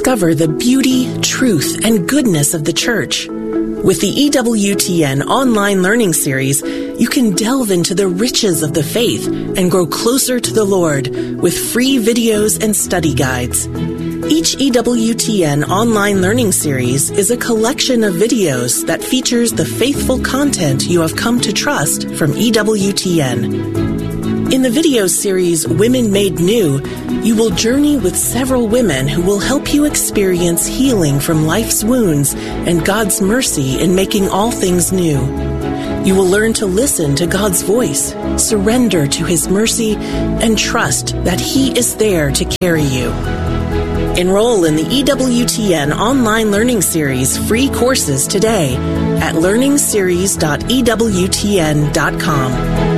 discover the beauty, truth, and goodness of the Church. With the EWTN online learning series, you can delve into the riches of the faith and grow closer to the Lord with free videos and study guides. Each EWTN online learning series is a collection of videos that features the faithful content you have come to trust from EWTN. In the video series, Women Made New, you will journey with several women who will help you experience healing from life's wounds and God's mercy in making all things new. You will learn to listen to God's voice, surrender to His mercy, and trust that He is there to carry you. Enroll in the EWTN online learning series free courses today at learningseries.ewtn.com.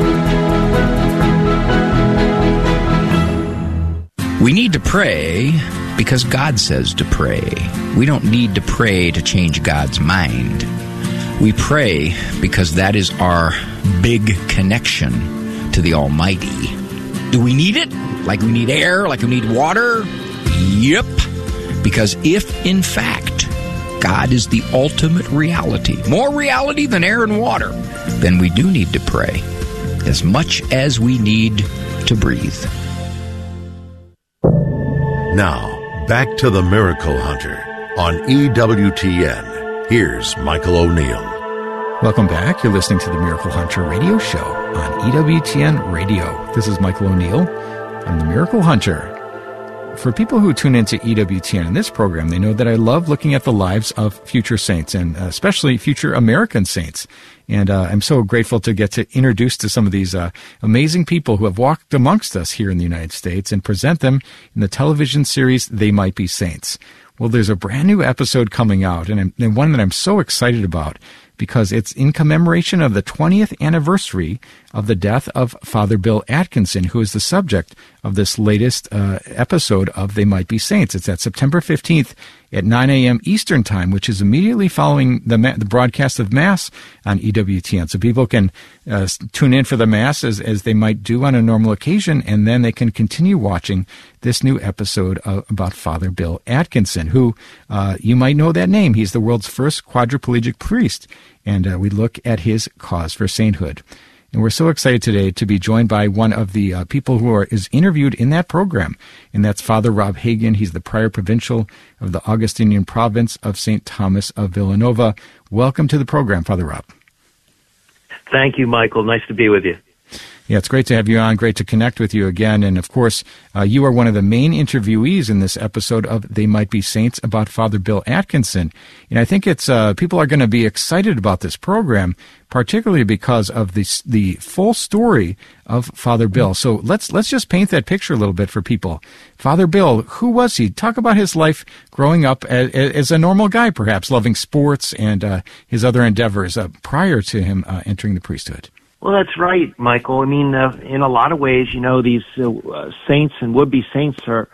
We need to pray because God says to pray. We don't need to pray to change God's mind. We pray because that is our big connection to the Almighty. Do we need it? Like we need air? Like we need water? Yep. Because if, in fact, God is the ultimate reality, more reality than air and water, then we do need to pray as much as we need to breathe. Now, back to the Miracle Hunter on EWTN. Here's Michael O'Neill. Welcome back. You're listening to the Miracle Hunter radio show on EWTN Radio. This is Michael O'Neill. I'm the Miracle Hunter. For people who tune into EWTN in this program, they know that I love looking at the lives of future saints, and especially future American saints. And I'm so grateful to get to introduce to some of these amazing people who have walked amongst us here in the United States and present them in the television series They Might Be Saints. Well, there's a brand new episode coming out, and one that I'm so excited about because it's in commemoration of the 20th anniversary of the death of Father Bill Atkinson, who is the subject of this latest episode of They Might Be Saints. It's at September 15th at 9 a.m. Eastern Time, which is immediately following the broadcast of Mass on EWTN. So people can tune in for the Mass as they might do on a normal occasion, and then they can continue watching this new episode about Father Bill Atkinson, who you might know that name. He's the world's first quadriplegic priest, and we look at his cause for sainthood. And we're so excited today to be joined by one of the people who is interviewed in that program, and that's Father Rob Hagen. He's the Prior Provincial of the Augustinian Province of St. Thomas of Villanova. Welcome to the program, Father Rob. Thank you, Michael. Nice to be with you. Yeah, it's great to have you on. Great to connect with you again. And, of course, you are one of the main interviewees in this episode of They Might Be Saints about Father Bill Atkinson. And I think it's people are going to be excited about this program, particularly because of the full story of Father Bill. So let's just paint that picture a little bit for people. Father Bill, who was he? Talk about his life growing up as a normal guy, perhaps, loving sports and his other endeavors prior to him entering the priesthood. Well, that's right, Michael. I mean, in a lot of ways, you know, these saints and would-be saints are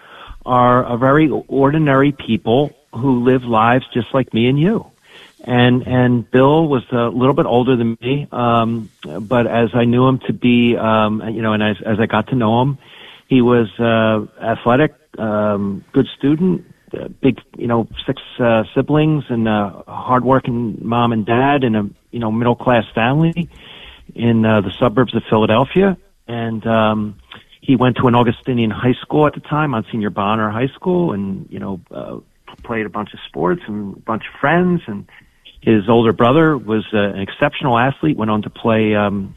a very ordinary people who live lives just like me and you. And Bill was a little bit older than me, but as I knew him to be, and as I got to know him, he was athletic, good student, big, 6 siblings, and a hardworking mom and dad, and a middle-class family in the suburbs of Philadelphia. And he went to an Augustinian high school at the time, Monsignor Bonner High School, and played a bunch of sports and a bunch of friends. And his older brother was an exceptional athlete, went on to play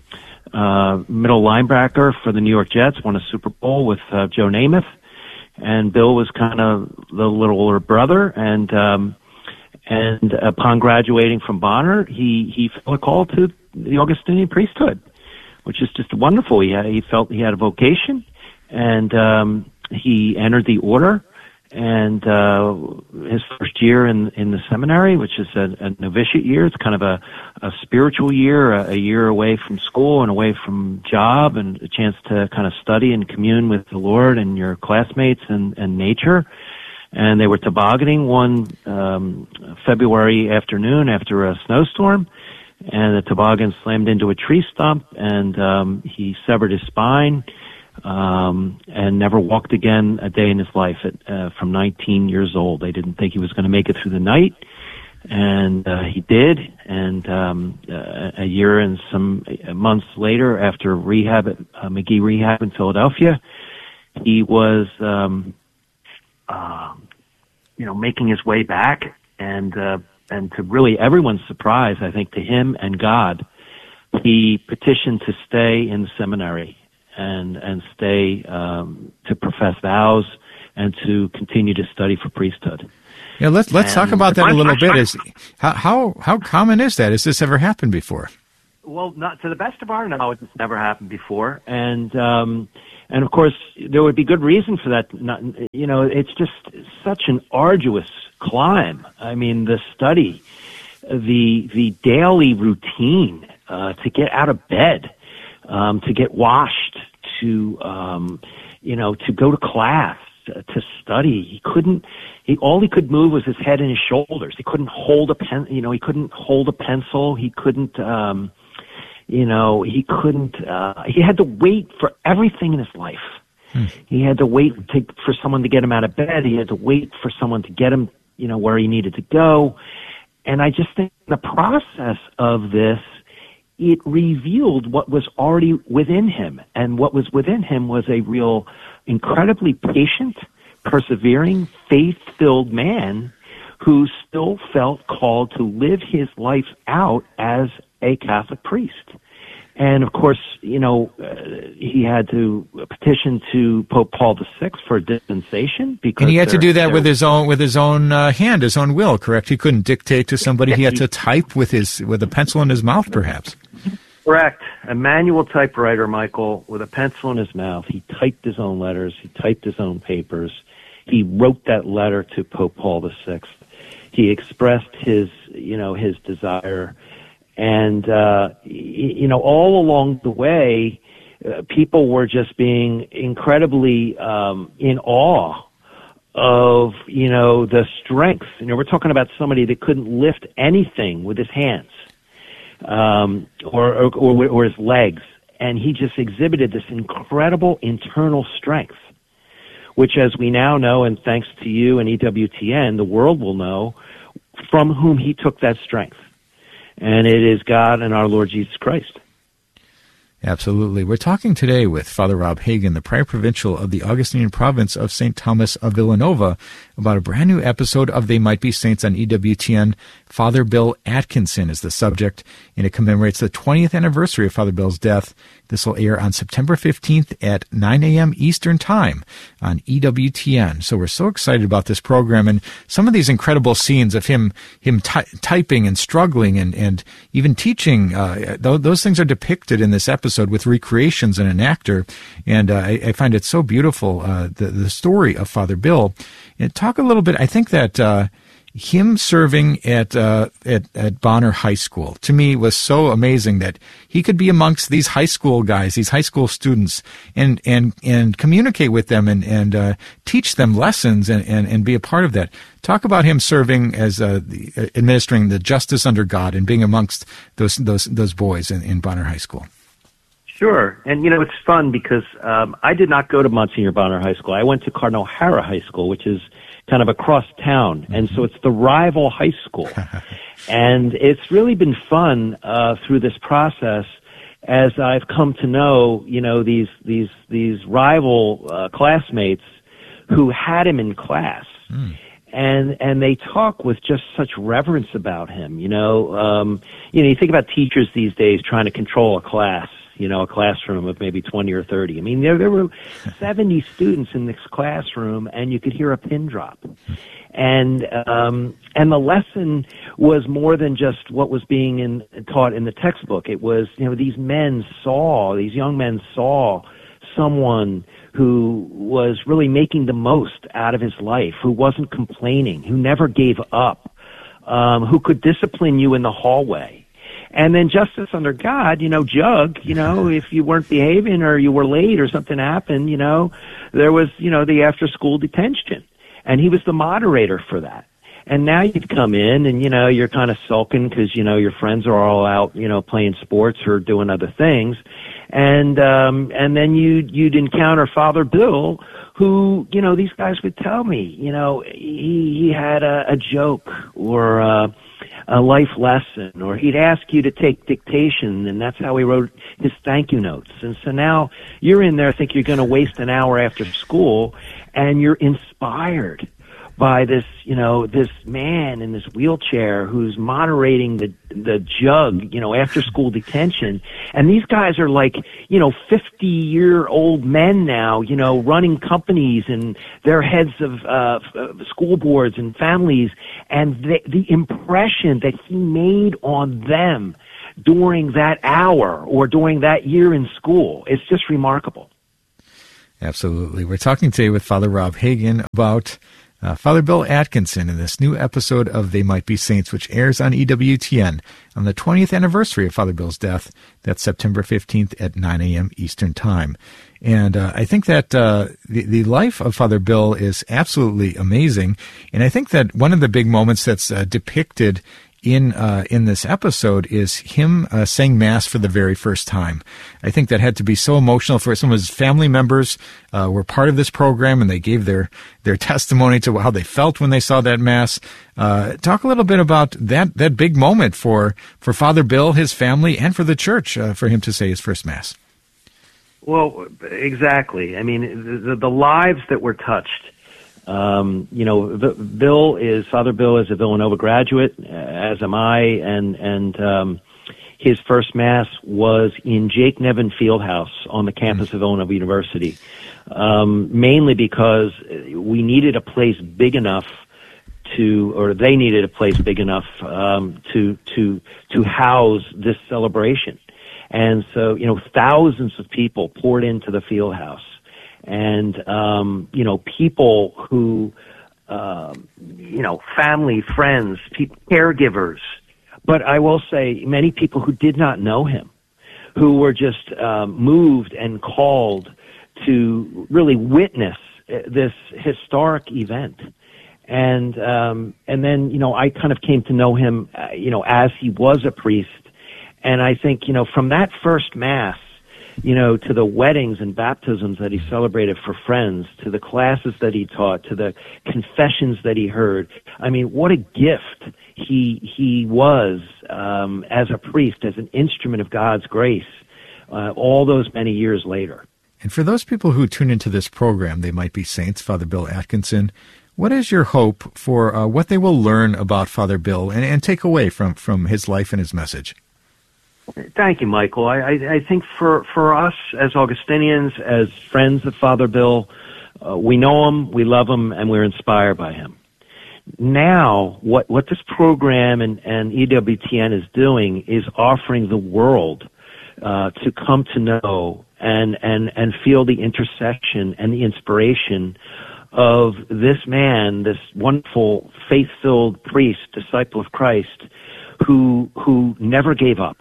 middle linebacker for the New York Jets, won a Super Bowl with Joe Namath. And Bill was kind of the little older brother, and upon graduating from Bonner, he felt a call to the Augustinian priesthood, which is just wonderful. He felt he had a vocation, and he entered the order. And his first year in the seminary, which is a novitiate year, it's kind of a spiritual year, a year away from school and away from job, and a chance to kind of study and commune with the Lord and your classmates and nature. And they were tobogganing one February afternoon after a snowstorm, and the toboggan slammed into a tree stump, and he severed his spine. and never walked again a day in his life from 19 years old. They didn't think he was going to make it through the night, and he did. And a year and some months later, after rehab at McGee Rehab in Philadelphia, he was, making his way back, and to really everyone's surprise, I think to him and God, he petitioned to stay in the seminary and stay to profess vows and to continue to study for priesthood. Yeah, let's talk about that a little bit. How common is that? Has this ever happened before? Well, not to the best of our knowledge, it's never happened before, and of course there would be good reason for that. It's just such an arduous climb. I mean, the study, the daily routine, to get out of bed, to get washed, to go to class, to study. All he could move was his head and his shoulders. He couldn't hold a pen. He couldn't hold a pencil. He couldn't. He had to wait for everything in his life. He had to wait for someone to get him out of bed. He had to wait for someone to get him, where he needed to go. And I just think the process of this, it revealed what was already within him. And what was within him was a real, incredibly patient, persevering, faith-filled man who still felt called to live his life out as a Catholic priest. And of course, he had to petition to Pope Paul VI for a dispensation, because and he had to do that with his own hand, his own will. Correct? He couldn't dictate to somebody. He had to type with a pencil in his mouth, perhaps. Correct. A manual typewriter, Michael, with a pencil in his mouth. He typed his own letters. He typed his own papers. He wrote that letter to Pope Paul VI. He expressed his desire. And, all along the way, people were just being incredibly in awe of, the strength. We're talking about somebody that couldn't lift anything with his hands or his legs. And he just exhibited this incredible internal strength, which, as we now know, and thanks to you and EWTN, the world will know from whom he took that strength. And it is God and our Lord Jesus Christ. Absolutely. We're talking today with Father Rob Hagen, the Prior Provincial of the Augustinian Province of St. Thomas of Villanova, about a brand new episode of They Might Be Saints on EWTN. Father Bill Atkinson is the subject, and it commemorates the 20th anniversary of Father Bill's death. This will air on September 15th at 9 a.m. Eastern Time on EWTN. So we're so excited about this program, and some of these incredible scenes of him typing and struggling and even teaching. Those things are depicted in this episode with recreations and an actor, and I find it so beautiful, the story of Father Bill. And talk a little bit, I think that him serving at Bonner High School, to me, was so amazing that he could be amongst these high school guys, these high school students, and communicate with them and teach them lessons and be a part of that. Talk about him serving as administering the justice under God and being amongst those boys in Bonner High School. Sure. And, it's fun because I did not go to Monsignor Bonner High School. I went to Cardinal O'Hara High School, which is kind of across town. And so it's the rival high school. And it's really been fun through this process as I've come to know, these rival classmates who had him in class. And they talk with just such reverence about him. You think about teachers these days trying to control a class. A classroom of maybe 20 or 30. I mean, there were 70 students in this classroom, and you could hear a pin drop. And the lesson was more than just what was being taught in the textbook. It was, these young men saw someone who was really making the most out of his life, who wasn't complaining, who never gave up, who could discipline you in the hallway. And then justice under God, jug, if you weren't behaving or you were late or something happened, there was, the after school detention. And he was the moderator for that. And now you'd come in and, you're kind of sulking because, your friends are all out, playing sports or doing other things. And then you'd encounter Father Bill, who, these guys would tell me, he had a joke or a life lesson, or he'd ask you to take dictation, and that's how he wrote his thank you notes. And so now you're in there, think you're going to waste an hour after school, and you're inspired by this, this man in this wheelchair who's moderating the jug, after school detention. And these guys are like, 50-year-old men now, running companies, and they're heads of school boards and families. And the impression that he made on them during that hour or during that year in school, it's just remarkable. Absolutely. We're talking today with Father Rob Hagen about Father Bill Atkinson in this new episode of They Might Be Saints, which airs on EWTN on the 20th anniversary of Father Bill's death. That's September 15th at 9 a.m. Eastern Time. And I think that the life of Father Bill is absolutely amazing. And I think that one of the big moments that's depicted in this episode is him saying Mass for the very first time. I think that had to be so emotional for some of his family members were part of this program, and they gave their testimony to how they felt when they saw that Mass. Talk a little bit about that big moment for Father Bill, his family, and for the church, for him to say his first Mass. Well, exactly. I mean, the lives that were touched. Father Bill is a Villanova graduate, as am I, and his first Mass was in Jake Nevin Fieldhouse on the campus of Villanova University, mainly because we needed a place big enough they needed a place big enough to house this celebration. And so, thousands of people poured into the Fieldhouse. And, people who, family, friends, caregivers. But I will say many people who did not know him, who were just moved and called to really witness this historic event. And then, I kind of came to know him, as he was a priest. And I think, from that first Mass, to the weddings and baptisms that he celebrated for friends, to the classes that he taught, to the confessions that he heard. I mean, what a gift he was as a priest, as an instrument of God's grace, all those many years later. And for those people who tune into this program, They Might Be Saints, Father Bill Atkinson, what is your hope for what they will learn about Father Bill and take away from his life and his message? Thank you, Michael. I think for us as Augustinians, as friends of Father Bill, we know him, we love him, and we're inspired by him. Now, what this program and EWTN is doing is offering the world to come to know and feel the intercession and the inspiration of this man, this wonderful, faith-filled priest, disciple of Christ, who never gave up.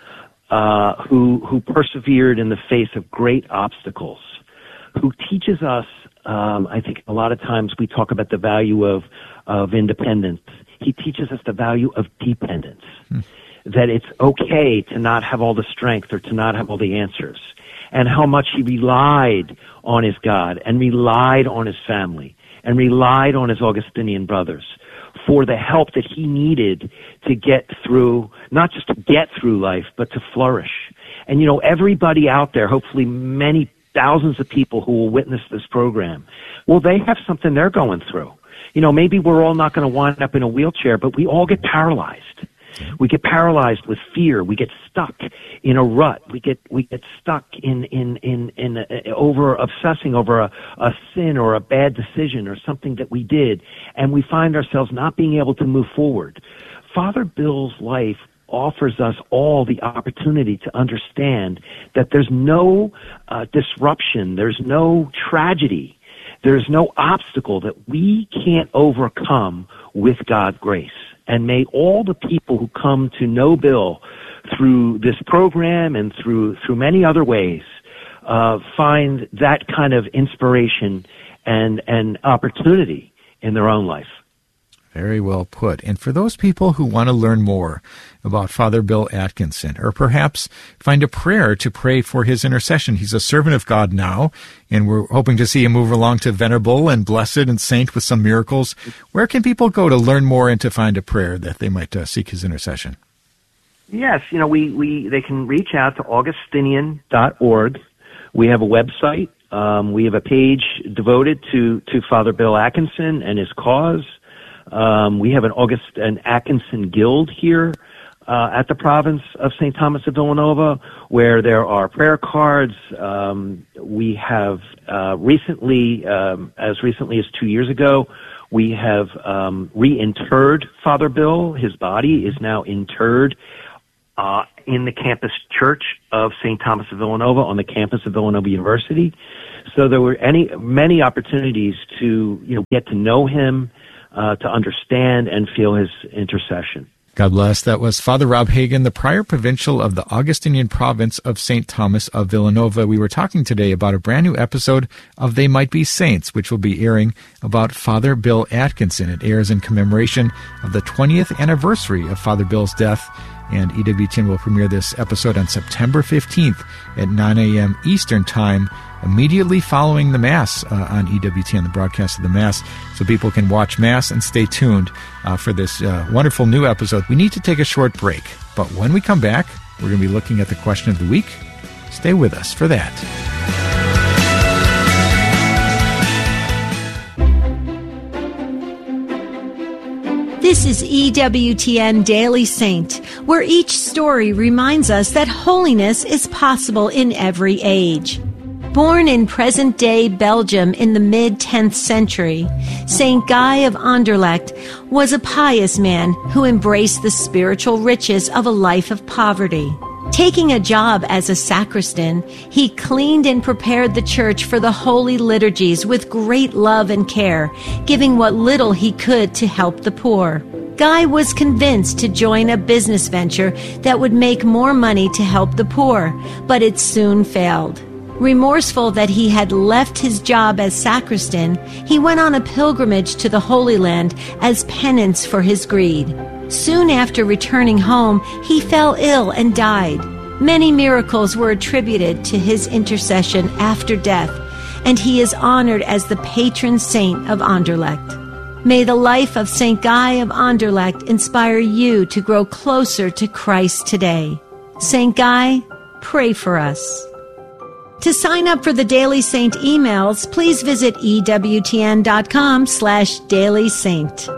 Who persevered in the face of great obstacles, who teaches us, I think a lot of times we talk about the value of independence. He teaches us the value of dependence, that it's okay to not have all the strength or to not have all the answers, and how much he relied on his God and relied on his family and relied on his Augustinian brothers for the help that he needed to get through, not just to get through life, but to flourish. And, everybody out there, hopefully many thousands of people who will witness this program, well, they have something they're going through. Maybe we're all not going to wind up in a wheelchair, but we all get paralyzed. We get paralyzed with fear. We get stuck in a rut. We get stuck in over obsessing over a sin or a bad decision or something that we did, and we find ourselves not being able to move forward. Father Bill's life offers us all the opportunity to understand that there's no disruption, there's no tragedy, there's no obstacle that we can't overcome with God's grace. And may all the people who come to know Bill through this program and through many other ways find that kind of inspiration and opportunity in their own life. Very well put. And for those people who want to learn more about Father Bill Atkinson, or perhaps find a prayer to pray for his intercession, he's a servant of God now, and we're hoping to see him move along to venerable and blessed and saint with some miracles. Where can people go to learn more and to find a prayer that they might seek his intercession? Yes, they can reach out to augustinian.org. We have a website. We have a page devoted to Father Bill Atkinson and his cause. We have an Atkinson Guild here at the province of St. Thomas of Villanova, where there are prayer cards. We have as recently as 2 years ago, we have reinterred Father Bill. His body is now interred in the campus church of St. Thomas of Villanova on the campus of Villanova University. So there were many opportunities to get to know him, to understand and feel his intercession. God bless. That was Father Rob Hagen, the Prior Provincial of the Augustinian Province of St. Thomas of Villanova. We were talking today about a brand new episode of They Might Be Saints, which will be airing about Father Bill Atkinson. It airs in commemoration of the 20th anniversary of Father Bill's death, and EWTN will premiere this episode on September 15th at 9 a.m. Eastern Time, immediately following the Mass on EWTN, the broadcast of the Mass, so people can watch Mass and stay tuned for this wonderful new episode. We need to take a short break, but when we come back, we're going to be looking at the question of the week. Stay with us for that. This is EWTN Daily Saint, where each story reminds us that holiness is possible in every age. Born in present-day Belgium in the mid-10th century, Saint Guy of Anderlecht was a pious man who embraced the spiritual riches of a life of poverty. Taking a job as a sacristan, he cleaned and prepared the church for the holy liturgies with great love and care, giving what little he could to help the poor. Guy was convinced to join a business venture that would make more money to help the poor, but it soon failed. Remorseful that he had left his job as sacristan, he went on a pilgrimage to the Holy Land as penance for his greed. Soon after returning home, he fell ill and died. Many miracles were attributed to his intercession after death, and he is honored as the patron saint of Anderlecht. May the life of Saint Guy of Anderlecht inspire you to grow closer to Christ today. Saint Guy, pray for us. To sign up for the Daily Saint emails, please visit EWTN.com/Daily Saint.